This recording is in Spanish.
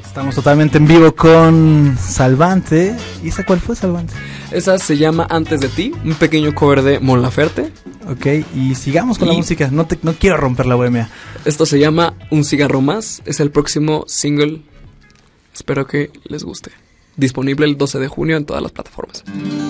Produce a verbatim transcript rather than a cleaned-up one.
Estamos totalmente en vivo con Salvante. ¿Y esa cuál fue, Salvante? Esa se llama Antes de ti, un pequeño cover de Mon Laferte. Ok, y sigamos con y la música. No, te, no quiero romper la bohemia. Esto se llama Un cigarro más. Es el próximo single. Espero que les guste. Disponible el doce de junio en todas las plataformas.